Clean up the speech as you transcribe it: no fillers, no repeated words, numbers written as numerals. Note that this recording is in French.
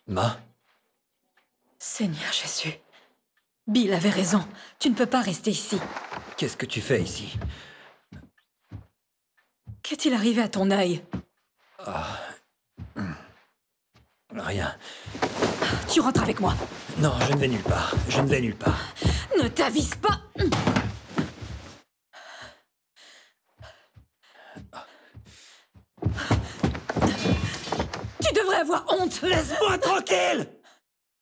Ma? Seigneur Jésus. Bill avait raison. Tu ne peux pas rester ici. Qu'est-ce que tu fais ici? Qu'est-il arrivé à ton œil? Rien. Tu rentres avec moi. Non, je ne vais nulle part. Je ne vais nulle part. Ne t'avise pas. Tu devrais avoir honte. Laisse-moi tranquille!